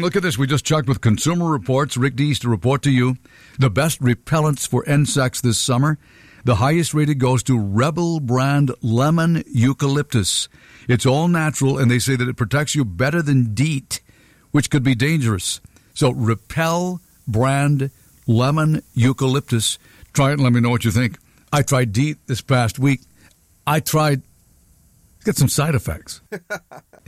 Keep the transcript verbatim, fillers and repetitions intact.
look at this. We just checked with Consumer Reports. Rick Dees to report to you the best repellents for insects this summer. The highest rated goes to Rebel brand lemon eucalyptus. It's all natural, and they say that it protects you better than DEET, which could be dangerous. So Repel brand lemon eucalyptus. Try it and let me know what you think. I tried DEET this past week. I tried, get some side effects.